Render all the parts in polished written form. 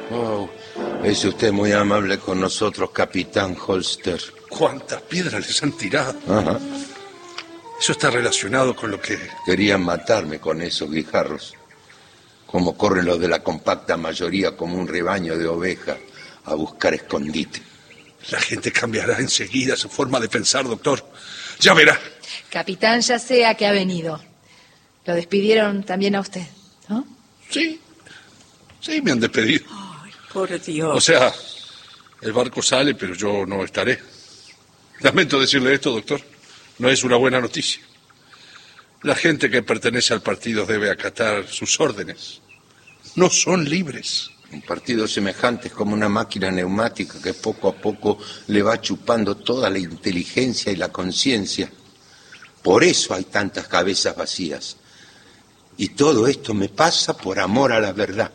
Oh, es usted muy amable con nosotros, capitán Holster. ¿Cuántas piedras les han tirado? Ajá. Eso está relacionado con lo que... Querían matarme con esos guijarros. Como corren los de la compacta mayoría como un rebaño de ovejas a buscar escondite. La gente cambiará enseguida su forma de pensar, doctor. Ya verá. Capitán, ya sé a qué ha venido. Lo despidieron también a usted, ¿no? Sí, me han despedido. Ay, por Dios. O sea, el barco sale, pero yo no estaré. Lamento decirle esto, doctor. No es una buena noticia. La gente que pertenece al partido debe acatar sus órdenes. No son libres. Un partido semejante es como una máquina neumática que poco a poco le va chupando toda la inteligencia y la conciencia. Por eso hay tantas cabezas vacías. Y todo esto me pasa por amor a la verdad.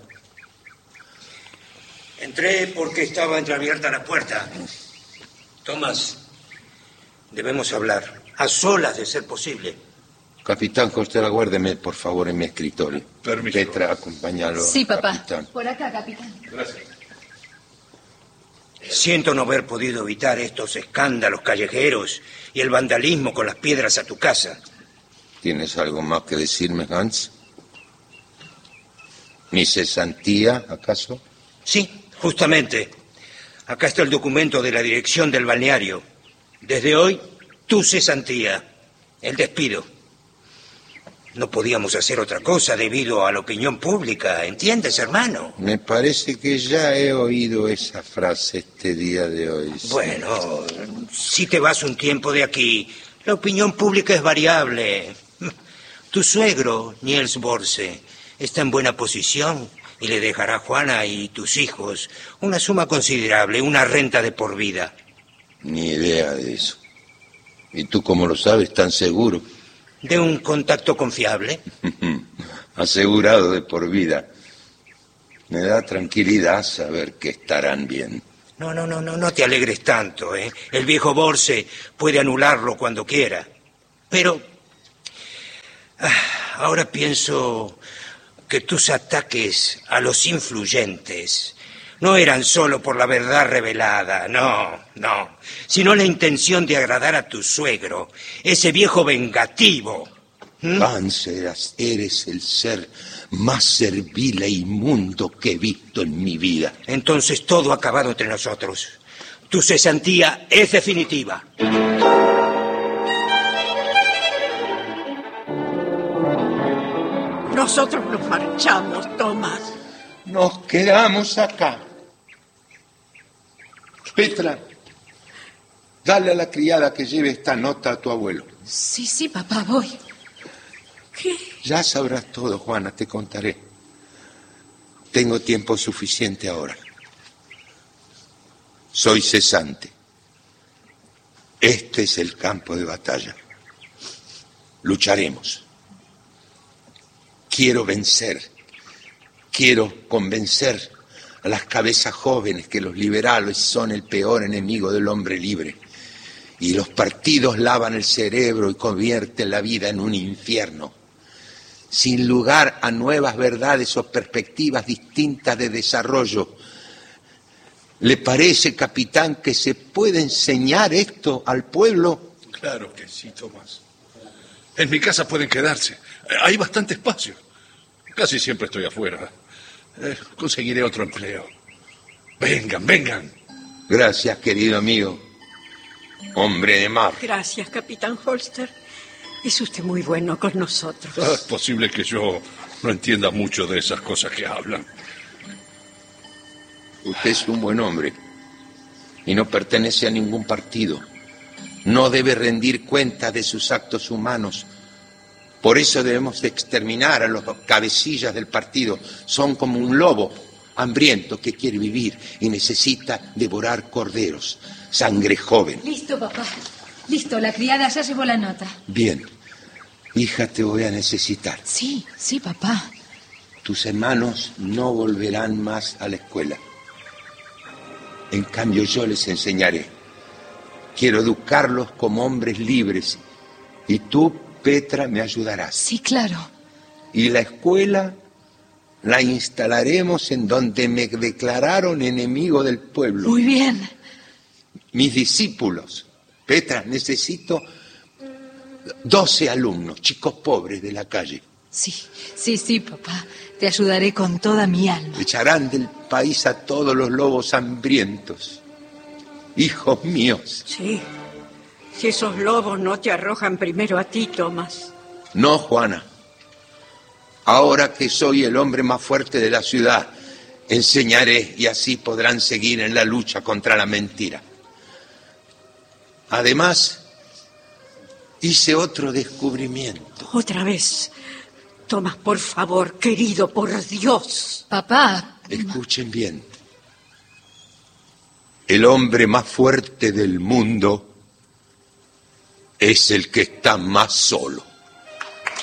Entré porque estaba entreabierta la puerta. Tomás, debemos hablar, a solas de ser posible. Capitán Holster, aguárdeme, por favor, en mi escritorio. Permiso. Petra, acompáñalo. Sí, papá. Capitán. Por acá, capitán. Gracias. Siento no haber podido evitar estos escándalos callejeros y el vandalismo con las piedras a tu casa. ¿Tienes algo más que decirme, Hans? ¿Mi cesantía, acaso? Sí, justamente. Acá está el documento de la dirección del balneario. Desde hoy, tu cesantía, el despido. No podíamos hacer otra cosa debido a la opinión pública, ¿entiendes, hermano? Me parece que ya he oído esa frase este día de hoy. Sí. Bueno, si te vas un tiempo de aquí, la opinión pública es variable. Tu suegro, Niels Borse, está en buena posición y le dejará a Juana y tus hijos una suma considerable, una renta de por vida. Ni idea de eso. ¿Y tú cómo lo sabes tan seguro? ¿De un contacto confiable? Asegurado de por vida. Me da tranquilidad saber que estarán bien. No te alegres tanto, ¿eh? El viejo Borse puede anularlo cuando quiera. Pero ahora pienso que tus ataques a los influyentes no eran solo por la verdad revelada, no, sino la intención de agradar a tu suegro, ese viejo vengativo. Hans, eres el ser más servil e inmundo que he visto en mi vida. Entonces todo ha acabado entre nosotros. Tu cesantía es definitiva. Nosotros nos marchamos, Tomás. Nos quedamos acá. Petra, dale a la criada que lleve esta nota a tu abuelo. Sí, papá, voy. ¿Qué? Ya sabrás todo, Juana, te contaré. Tengo tiempo suficiente ahora. Soy cesante. Este es el campo de batalla. Lucharemos. Quiero vencer. Quiero convencer a las cabezas jóvenes que los liberales son el peor enemigo del hombre libre. Y los partidos lavan el cerebro y convierten la vida en un infierno. Sin lugar a nuevas verdades o perspectivas distintas de desarrollo. ¿Le parece, capitán, que se puede enseñar esto al pueblo? Claro que sí, Tomás. En mi casa pueden quedarse. Hay bastante espacio. Casi siempre estoy afuera. Conseguiré otro empleo. Vengan. Gracias, querido amigo. Hombre de mar. Gracias, capitán Holster. Es usted muy bueno con nosotros. Es posible que yo no entienda mucho de esas cosas que hablan. Usted es un buen hombre y no pertenece a ningún partido. No debe rendir cuenta de sus actos humanos. Por eso debemos de exterminar a los cabecillas del partido. Son como un lobo hambriento que quiere vivir y necesita devorar corderos. Sangre joven. Listo, papá. Listo, la criada ya llevó la nota. Bien. Hija, te voy a necesitar. Sí, papá. Tus hermanos no volverán más a la escuela. En cambio, yo les enseñaré. Quiero educarlos como hombres libres. Y tú, Petra, me ayudarás. Sí, claro. Y la escuela la instalaremos en donde me declararon enemigo del pueblo. Muy bien. Mis discípulos. Petra, necesito 12 alumnos, chicos pobres de la calle. Sí, papá. Te ayudaré con toda mi alma. Echarán del país a todos los lobos hambrientos. Hijos míos. Sí. Si esos lobos no te arrojan primero a ti, Tomás. No, Juana. Ahora que soy el hombre más fuerte de la ciudad, enseñaré y así podrán seguir en la lucha contra la mentira. Además, hice otro descubrimiento. Otra vez. Tomás, por favor, querido, por Dios. Papá. Escuchen bien. El hombre más fuerte del mundo es el que está más solo.